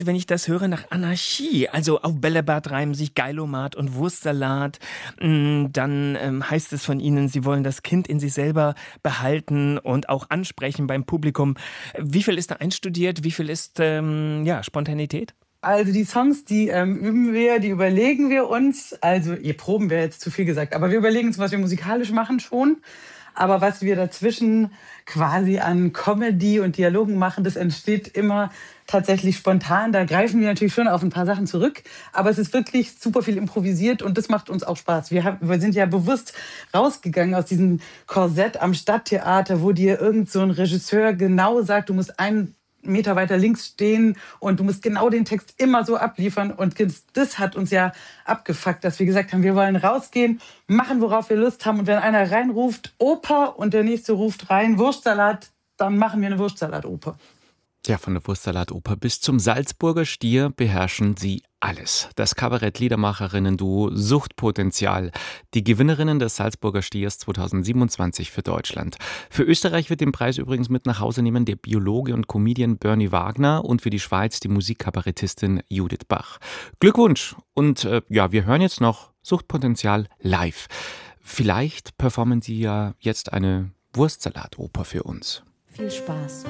Wenn ich das höre nach Anarchie, also auf Bällebad reimen sich Geilomat und Wurstsalat, dann heißt es von Ihnen, Sie wollen das Kind in sich selber behalten und auch ansprechen beim Publikum. Wie viel ist da einstudiert? Wie viel ist Spontanität? Also die Songs, die üben wir, die überlegen wir uns. Also ihr proben wäre jetzt zu viel gesagt, aber wir überlegen uns, was wir musikalisch machen schon. Aber was wir dazwischen quasi an Comedy und Dialogen machen, das entsteht immer tatsächlich spontan. Da greifen wir natürlich schon auf ein paar Sachen zurück. Aber es ist wirklich super viel improvisiert und das macht uns auch Spaß. Wir sind ja bewusst rausgegangen aus diesem Korsett am Stadttheater, wo dir irgend so ein Regisseur genau sagt, du musst einen Meter weiter links stehen und du musst genau den Text immer so abliefern. Und das hat uns ja abgefuckt, dass wir gesagt haben, wir wollen rausgehen, machen, worauf wir Lust haben. Und wenn einer reinruft Oper und der nächste ruft rein Wurstsalat, dann machen wir eine Wurstsalatoper. Ja, von der Wurstsalatoper bis zum Salzburger Stier beherrschen sie alles. Das Kabarett-Liedermacherinnen-Duo Suchtpotenzial. Die Gewinnerinnen des Salzburger Stiers 2027 für Deutschland. Für Österreich wird den Preis übrigens mit nach Hause nehmen der Biologe und Comedian Bernie Wagner und für die Schweiz die Musikkabarettistin Judith Bach. Glückwunsch! Und wir hören jetzt noch Suchtpotenzial live. Vielleicht performen Sie ja jetzt eine Wurstsalatoper für uns. Viel Spaß.